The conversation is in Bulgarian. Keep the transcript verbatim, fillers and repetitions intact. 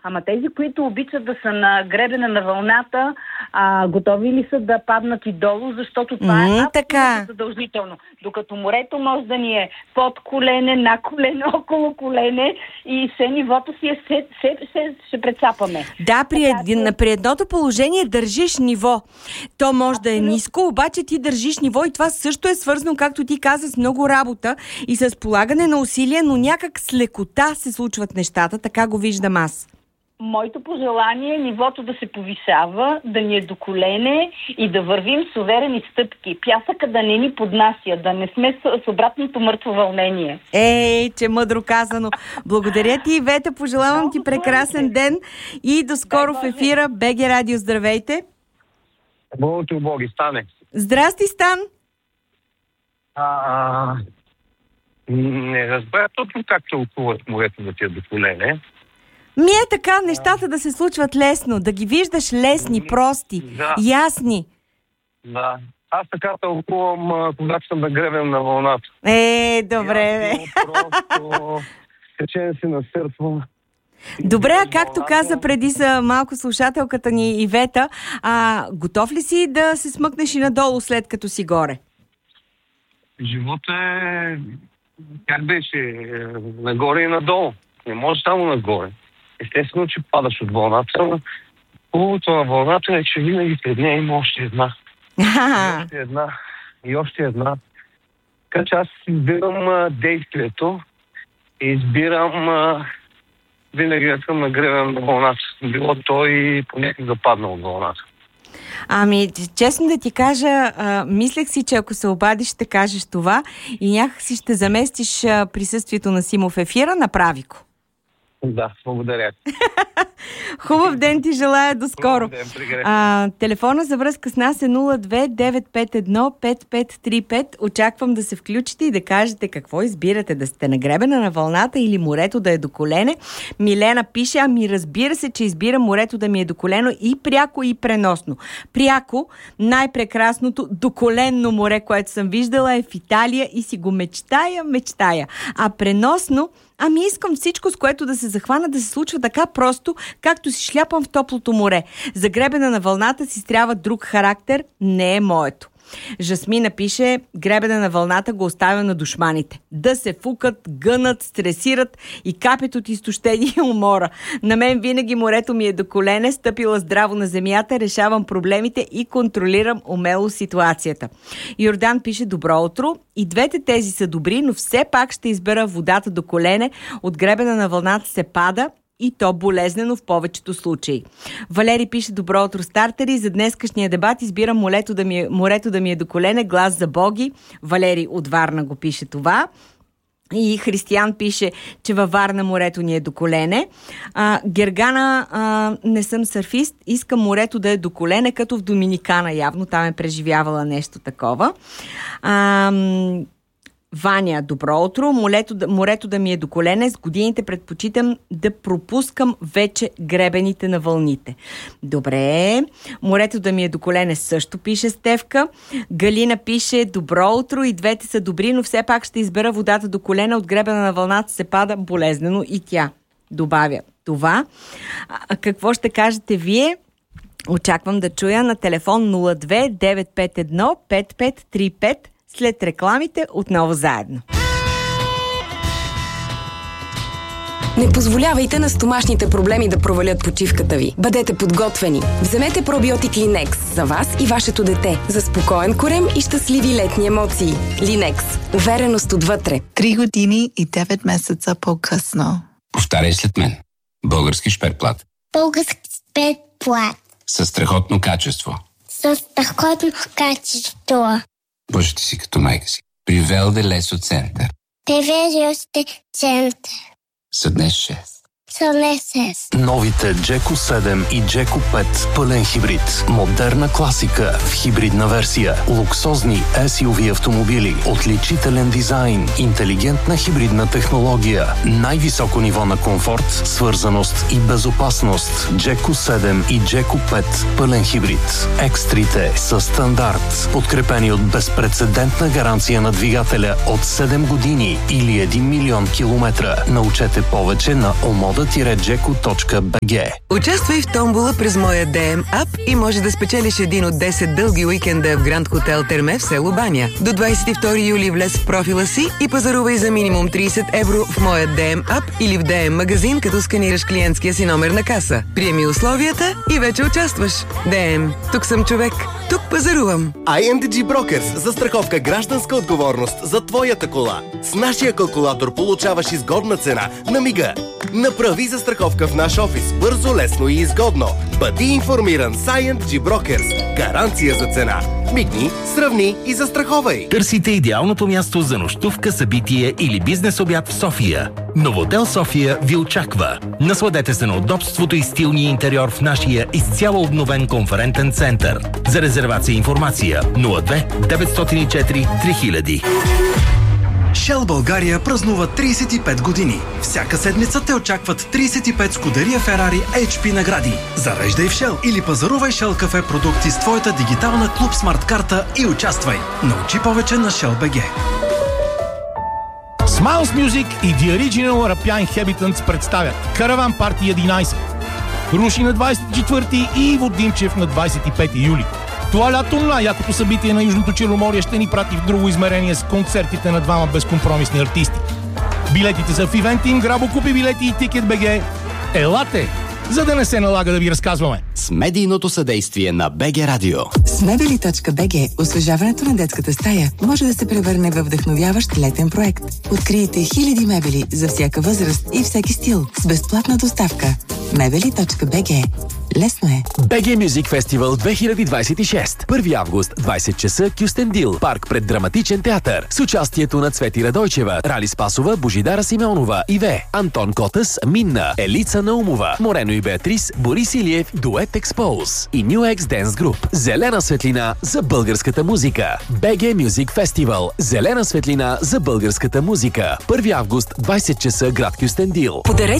Ама тези, които обичат да са на гребена на вълната, а, готови ли са да паднат и долу, защото това mm, е абсолютно задължително. Докато морето може да ни е под колене, на колене, около колене и все нивото си е, все, все, все ще прецапаме. Да, при, ед... при едното положение държиш ниво. То може абсолютно да е ниско, обаче ти държиш ниво и това също е свързано, както ти каза, с много работа и с полагане на усилия, но някак с лекота се случват нещата, така го виждам аз. Моето пожелание е нивото да се повишава, да ни е до колене и да вървим с уверени стъпки. Пясъка да не ни поднася, да не сме с, с обратното мъртво вълнение. Ей, че мъдро казано. Благодаря ти, Ивета, пожелавам ти прекрасен ден и до скоро в ефира. БГ Радио, здравейте! Благодаря, Боги, Стане. Здрасти, Стан! А, не разбира точно как се окуват морето да ти е до колене. Ми е така, нещата да се случват лесно, да ги виждаш лесни, прости, да. Ясни. Да. Аз така тълкувам, когато съм да гребем на вълната. Е, добре, ясно, просто течение си на сърцето. Добре, а както каза преди са малко слушателката ни Ивета, а готов ли си да се смъкнеш и надолу след като си горе? Живота е, как беше, нагоре и надолу. Не може само нагоре. Естествено, че падаш от вълната. Хубавото на вълната е, че винаги пред нея има още една. И още една. И още една. Така че аз избирам а, действието и избирам а, винаги да съм нагребен на вълната. Било той понякога падна от вълната. Ами, честно да ти кажа, а, мислех си, че ако се обадиш, ще кажеш това и някакси ще заместиш а, присъствието на Симо в ефира. Направи го. Да, благодаря. Хубав ден ти желая, до скоро. А, телефона за връзка с нас е нула две девет пет едно пет пет три пет. Очаквам да се включите и да кажете какво избирате, да сте на гребена на вълната или морето да е до колене. Милена пише, ами разбира се, че избирам морето да ми е до колено и пряко и преносно. Пряко, най-прекрасното доколенно море, което съм виждала е в Италия и си го мечтая, мечтая. А преносно, ами искам всичко, с което да се захвана, да се случва така просто, както си шляпам в топлото море. За гребена на вълната си трябва друг характер, не е моето. Жасмина пише, гребена на вълната го оставя на душманите. Да се фукат, гънат, стресират и капят от изтощение и умора. На мен винаги морето ми е до колене, стъпила здраво на земята, решавам проблемите и контролирам умело ситуацията. Йордан пише, добро утро. И двете тези са добри, но все пак ще избера водата до колене. От гребена на вълната се пада и то болезнено в повечето случаи. Валери пише, добро утро, стартери. За днескашния дебат избирам морето да ми е, морето да ми е до колене. Глас за Боги. Валери от Варна го пише това. И Християн пише, че във Варна морето ни е до колене. А, Гергана, а, не съм сърфист, искам морето да е до колене, като в Доминикана явно, там е преживявала нещо такова. А, Ваня, добро утро. Морето, морето да ми е до колене. С годините предпочитам да пропускам вече гребените на вълните. Добре. Морето да ми е до колене също пише Стевка. Галина пише, добро утро. И двете са добри, но все пак ще избера водата до колене. От гребена на вълната се пада болезнено и тя добавя това. А, какво ще кажете вие? Очаквам да чуя на телефон нула две девет пет едно пет пет три пет. След рекламите отново заедно. Не позволявайте на стомашните проблеми да провалят почивката ви. Бъдете подготвени. Вземете пробиотик Линекс за вас и вашето дете. За спокоен корем и щастливи летни емоции. Линекс. Увереност отвътре. Три години и девет месеца по-късно. Повтаряй след мен. Български шперплат. Български шперплат. Със страхотно качество. Със страхотно качество. Бъжете си като майка си. При Велде Лесо Център. При Център. Съднес шест. Новите Джеко седем и Джеко пет пълен хибрид. Модерна класика в хибридна версия. Луксозни ес ю ви автомобили. Отличителен дизайн. Интелигентна хибридна технология. Най-високо ниво на комфорт, свързаност и безопасност. Джеко седем и Джеко пет пълен хибрид. Екстрите са стандарт. Подкрепени от безпрецедентна гаранция на двигателя от седем години или един милион километра. Научете повече на омода мода джеко точка би джи. Участвай в томбола през моя ди ем ап и може да спечелиш един от десет дълги уикенда в Гранд Хотел Терме в село Баня. До двадесет и втори юли влез в профила си и пазарувай за минимум тридесет евро в моя ди ем ап или в ди ем магазин, като сканираш клиентския си номер на каса. Приеми условията и вече участваш. ди ем. Тук съм човек. Тук пазарувам. ай ен ди джи Brokers. Застраховка гражданска отговорност за твоята кола. С нашия калкулатор получаваш изгодна цена на мига. Направи застраховка в наш офис. Бързо, лесно и изгодно. Бъди информиран с ай ен ди джи Brokers. Гаранция за цена. Мигни, сравни и застраховай. Търсите идеалното място за нощувка, събитие или бизнес обяд в София. Новотел София ви очаква. Насладете се на удобството и стилния интериор в нашия изцяло обновен конферентен център. За резервация и информация нула две деветстотин и четири три хиляди. Shell България празнува тридесет и пет години. Всяка седмица те очакват тридесет и пет Скудерия Ферари ейч пи награди. Зареждай в Shell или пазарувай Shell Cafe продукти с твоята дигитална Клуб Смарт карта и участвай. Научи повече на Shell би джи. Smiles Music и The Original Arapian Inhabitants представят Караван Парти единадесет. Руши на двадесет и четвърти и Иво Димчев на двадесет и пети юли. Това лято най-якото събитие на Южното Черноморие ще ни прати в друго измерение с концертите на двама безкомпромисни артисти. Билетите са в Ивентим, Грабо купи билети и Тикет БГ. Елате, за да не се налага да ви разказваме. С медийното съдействие на БГ Радио. С мебели точка би джи освежаването на детската стая може да се превърне във вдъхновяващ летен проект. Открийте хиляди мебели за всяка възраст и всеки стил с безплатна доставка. мебели точка би джи. Лесно е. би джи Music Festival две хиляди двадесет и шест. първи август, двадесет часа, Кюстендил, парк пред Драматичен театър. С участието на Цвети Радойчева, Рали Спасова, Божидара Симеонова, Иве, Антон Котас, Минна, Елица Наумова, Морено и Беатрис, Борис Илиев, Дует Expose и New X Dance Group. Зелена светлина за българската музика. би джи Music Festival. Зелена светлина за българската музика. първи август, двадесет часа, град Кюстендил. Подарете